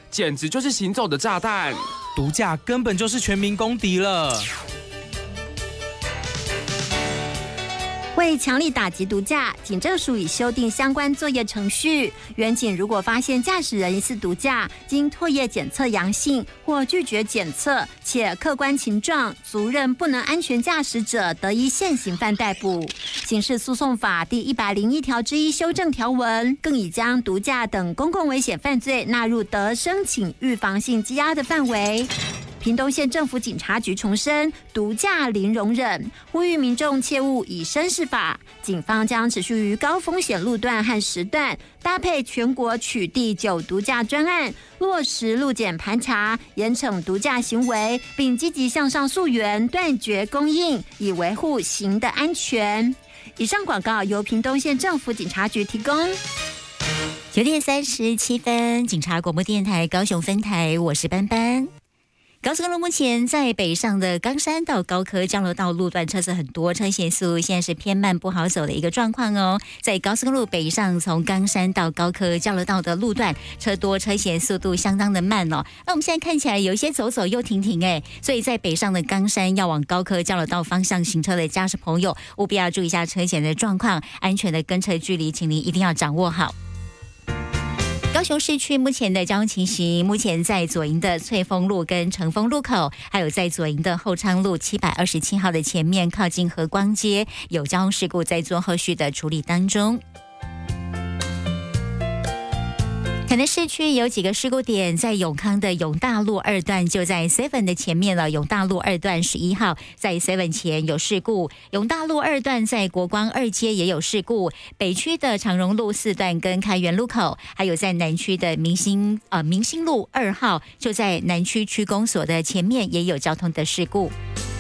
简直就是行走的炸弹。 毒驾根本就是全民公敌了。 为强力打击毒驾，警政署已修订相关作业程序。员警如果发现驾驶人疑似毒驾，经唾液检测阳性或拒绝检测，且客观情状足认不能安全驾驶者，得依现行犯逮捕。刑事诉讼法第101条之一修正条文，更已将毒驾等公共危险犯罪纳入得申请预防性羁押的范围。屏东县政府警察局重申毒驾零容忍，呼吁民众切勿以身试法。警方将持续于高风险路段和时段，搭配全国取缔酒毒驾专案，落实路检盘查，严惩毒驾行为，并积极向上溯源，断绝供应，以维护行的安全。以上广告由屏东县政府警察局提供。 9点37分，警察广播电台高雄分台，我是班班。高速公路目前在北上的冈山到高科交流道路段车子很多，车限速现在是偏慢不好走的一个状况哦。在高速公路北上从冈山到高科交流道的路段车多，车限速度相当的慢哦。那我们现在看起来有一些走走又停停所以在北上的冈山要往高科交流道方向行车的驾驶朋友，务必要注意一下车前的状况，安全的跟车距离请您一定要掌握好。高雄市区目前的交通情形，目前在左营的翠峰路跟成丰路口，还有在左营的后昌路727号的前面靠近和光街有交通事故在做后续的处理当中。台南市区有几个事故点，在永康的永大路2段就在 Seven 的前面了。永大路2段11号在 Seven 前有事故，永大路2段在国光2街也有事故。北区的长荣路4段跟开元路口，还有在南区的明星路2号就在南区区公所的前面也有交通的事故。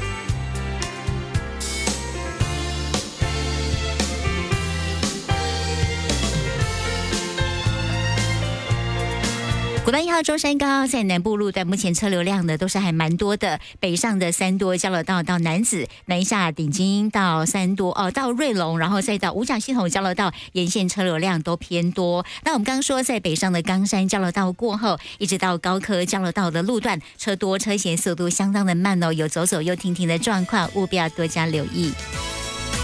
国道1号中山高在南部路段，目前车流量呢都是还蛮多的。北上的三多交流道到楠梓，南下顶金到三多到瑞隆，然后再到五甲系统交流道，沿线车流量都偏多。那我们刚刚说，在北上的冈山交流道过后，一直到高科交流道的路段，车多，车前速度相当的慢哦，有走走又停停的状况，务必要多加留意。